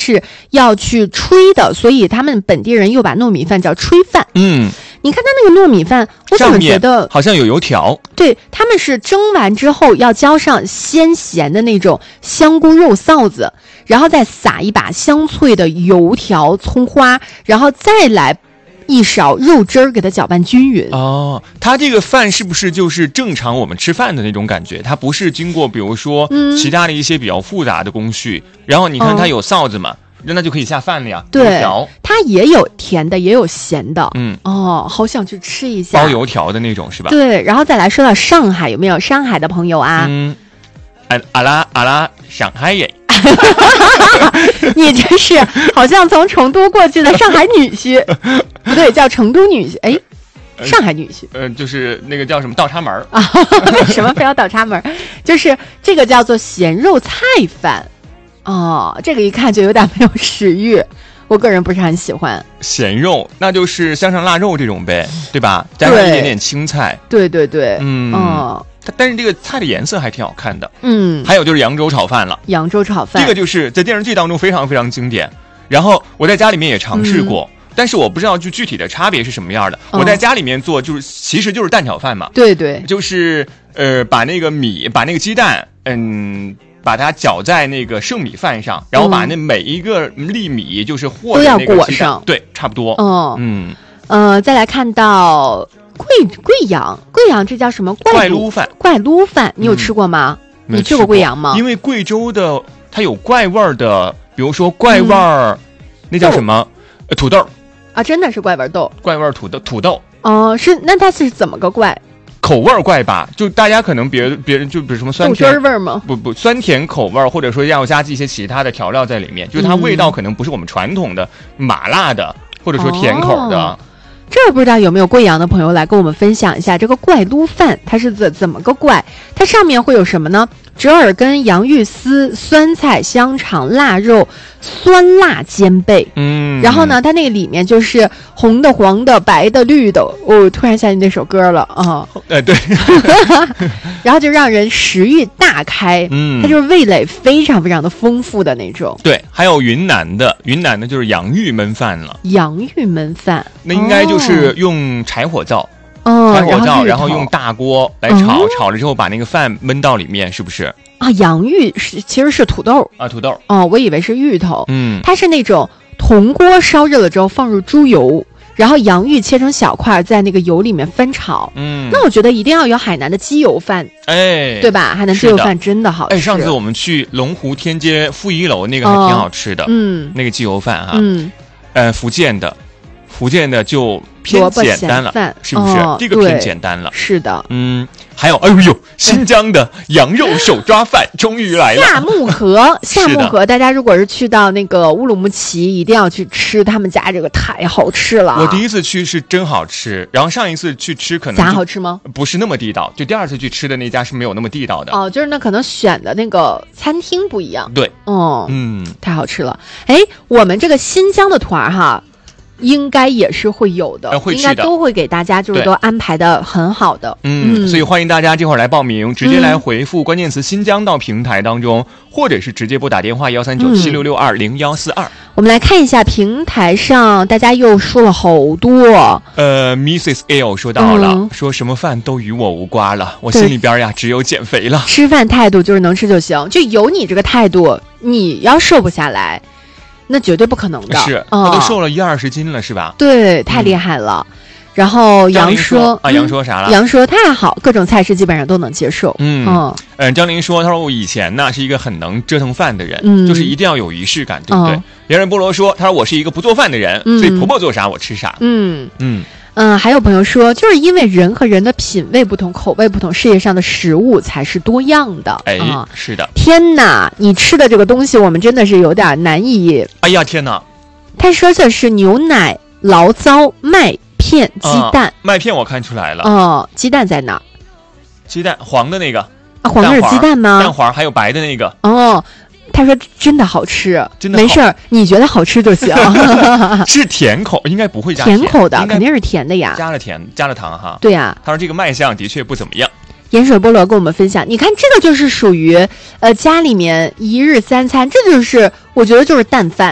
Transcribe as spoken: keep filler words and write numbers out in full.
是要去吹的，所以他们本地人又把糯米饭叫吹饭。 嗯， 你看它那个糯米饭，我怎么觉得好像有油条？ 对，他们是蒸完之后要浇上鲜咸的那种香菇肉臊子，然后再撒一把香脆的油条、葱花，然后再来一勺肉汁儿给它搅拌均匀。 哦，它这个饭是不是就是正常我们吃饭的那种感觉？它不是经过比如说其他的一些比较复杂的工序，嗯、然后你看它有臊子嘛。哦，那就可以下饭了呀。 对，它也有甜的，也有咸的。 嗯， 哦，好想去吃一下包油条的那种是吧？ 对，然后再来说到上海，有没有上海的朋友啊？ 嗯，阿阿拉阿拉上海耶。 你这是好像从成都过去的上海女婿，不对，叫成都女婿。哎，上海女婿， 呃，就是那个叫什么倒插门啊？为什么非要倒插门？就是这个叫做咸肉菜饭。哦，这个一看就有点没有食欲，我个人不是很喜欢。 咸肉那就是香肠腊肉这种呗，对吧？加上一点点青菜。 对对对， 嗯， 哦， 但是这个菜的颜色还挺好看的。 嗯， 还有就是扬州炒饭了。 扬州炒饭， 这个就是在电视剧当中非常非常经典。然后我在家里面也尝试过。嗯，但是我不知道就具体的差别是什么样的。哦，我在家里面做就是其实就是蛋炒饭嘛。 对对， 就是呃把那个米把那个鸡蛋嗯。把它搅在那个剩米饭上，然后把那每一个粒米就是和着那个鸡蛋，都要裹上，对，差不多。 哦， 嗯， 呃，再来看到贵贵阳，贵阳这叫什么？ 怪撸饭， 怪撸饭，你有吃过吗？ 嗯、 你去过贵阳吗？ 因为贵州的它有怪味儿的，比如说怪味儿、嗯，那叫什么？呃，土豆啊，真的是怪味豆， 怪味土豆土豆。 哦、呃，是，那它是怎么个怪？ 口味怪吧，就大家可能别别人就比如什么酸甜味吗？ 不不，酸甜口味，或者说要加一些其他的调料在里面，就是它味道可能不是我们传统的麻辣的，或者说甜口的。 哦，这不知道有没有贵阳的朋友来跟我们分享一下这个怪撸饭它是怎怎么个怪？它上面会有什么呢？折耳根、洋芋丝、酸菜、香肠、腊肉、酸辣煎贝。 嗯， 然后呢，它那个里面就是红的、黄的、白的、绿的。哦，突然想起那首歌了啊！ 哎，对。 然后就让人食欲大开。 嗯， 它就是味蕾非常非常的丰富的那种。 对，还有云南的，云南的就是洋芋焖饭了。 洋芋焖饭， 那应该就是用柴火灶。 哦， 柴火灶，然后用大锅来炒， 哦， 炒了之后把那个饭焖到里面，是不是？ 啊，洋芋是其实是土豆啊，土豆。 哦，我以为是芋头。 嗯， 它是那种铜锅烧热了之后放入猪油，然后洋芋切成小块，在那个油里面翻炒。 嗯， 那我觉得一定要有海南的鸡油饭， 哎， 对吧？海南鸡油饭真的好吃。 哎，上次我们去龙湖天街负一楼那个还挺好吃的， 哦，嗯， 那个鸡油饭哈， 嗯， 呃，福建的，福建的就偏简单了，是不是？ 哦， 这个偏简单了， 是的。 嗯，还有，哎呦，新疆的羊肉手抓饭终于来了。 夏木河，夏木河，大家如果是去到那个乌鲁木齐，一定要去吃他们家这个，太好吃了。 我第一次去是真好吃，然后上一次去吃可能咋好吃吗？ 不是那么地道，就第二次去吃的那家是没有那么地道的。 哦，就是那可能选的那个餐厅不一样。 对， 哦， 嗯， 太好吃了。哎，我们这个新疆的团哈。应该也是会有的， 呃、会应该都会给大家就是都安排的很好的。 嗯，所以欢迎大家这会儿来报名，直接来回复关键词新疆到平台当中，嗯，或者是直接拨打电话幺三九七六六二零幺四二。 我们来看一下平台上大家又说了好多。 呃 ，Missus L 说到了，嗯，说什么饭都与我无关了，我心里边呀只有减肥了。 吃饭态度就是能吃就行，就有你这个态度，你要瘦不下来。那绝对不可能的， 是，他都瘦了一二十斤了，是吧？ 对，太厉害了。嗯，然后杨说啊，杨说啥了？ 杨说太好，各种菜式基本上都能接受。 嗯嗯嗯，张琳说，他说我以前呢是一个很能折腾饭的人， 嗯， 就是一定要有仪式感，对不对？别人菠萝说，他说我是一个不做饭的人， 嗯， 所以婆婆做啥我吃啥。 嗯嗯。 嗯，还有朋友说，就是因为人和人的品味不同、口味不同，世界上的食物才是多样的。 哎， 啊， 是的。 天哪，你吃的这个东西，我们真的是有点难以。 哎呀，天哪！ 他说的是牛奶、醪糟、麦片、鸡蛋。 啊，麦片我看出来了。 哦，鸡蛋在哪？ 鸡蛋黄的那个。 啊，黄的是鸡蛋吗？ 蛋黄还有白的那个。 哦。他说真的好吃， 真的没事儿，你觉得好吃就行。 是甜口，应该不会加甜口的，肯定是甜的呀。 加了甜，加了糖哈。 对呀。 他说这个卖相的确不怎么样。 盐水菠萝跟我们分享，你看这个就是属于呃家里面一日三餐，这就是我觉得就是淡饭。